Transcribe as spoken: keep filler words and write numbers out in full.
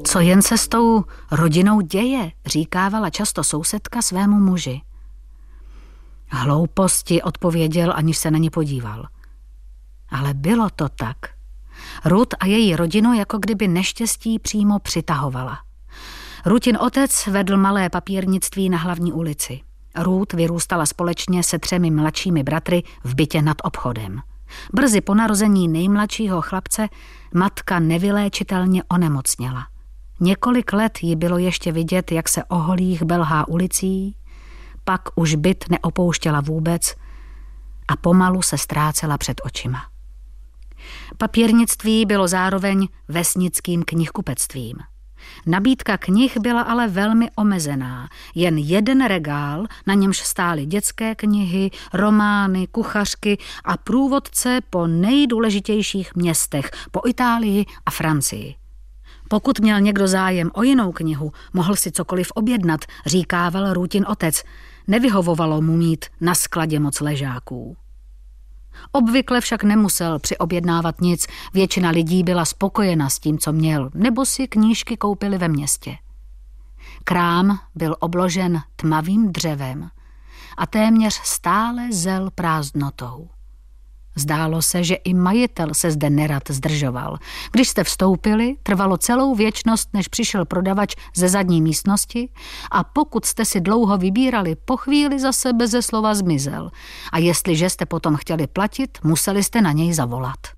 Co jen se s tou rodinou děje, říkávala často sousedka svému muži. Hlouposti, odpověděl, aniž se na ní podíval. Ale bylo to tak. Ruth a její rodinu jako kdyby neštěstí přímo přitahovala. Ruthin otec vedl malé papírnictví na hlavní ulici. Ruth vyrůstala společně se třemi mladšími bratry v bytě nad obchodem. Brzy po narození nejmladšího chlapce matka nevyléčitelně onemocněla. Několik let jí bylo ještě vidět, jak se o holých belhá ulicí, pak už byt neopouštěla vůbec a pomalu se ztrácela před očima. Papírnictví bylo zároveň vesnickým knihkupectvím. Nabídka knih byla ale velmi omezená. Jen jeden regál, na němž stály dětské knihy, romány, kuchařky a průvodce po nejdůležitějších městech, po Itálii a Francii. Pokud měl někdo zájem o jinou knihu, mohl si cokoliv objednat, říkával Ruthin otec. Nevyhovovalo mu mít na skladě moc ležáků. Obvykle však nemusel přiobjednávat nic, většina lidí byla spokojena s tím, co měl, nebo si knížky koupili ve městě. Krám byl obložen tmavým dřevem a téměř stále zel prázdnotou. Zdálo se, že i majitel se zde nerad zdržoval. Když jste vstoupili, trvalo celou věčnost, než přišel prodavač ze zadní místnosti a pokud jste si dlouho vybírali, po chvíli zase beze slova zmizel. A jestliže jste potom chtěli platit, museli jste na něj zavolat.